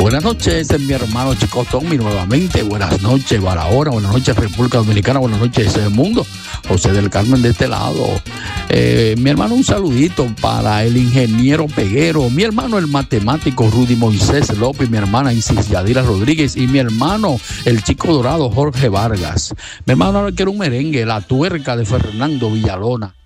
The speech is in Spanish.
Buenas noches, mi hermano Chico Tommy, nuevamente. Buenas noches, Barahona. Buenas noches, República Dominicana. Buenas noches, mundo. José del Carmen de este lado. Mi hermano, un saludito para el ingeniero Peguero, mi hermano el matemático Rudy Moisés López, mi hermana Isis Yadira Rodríguez y mi hermano el chico dorado Jorge Vargas. Mi hermano, ahora quiero un merengue, La Tuerca de Fernando Villalona.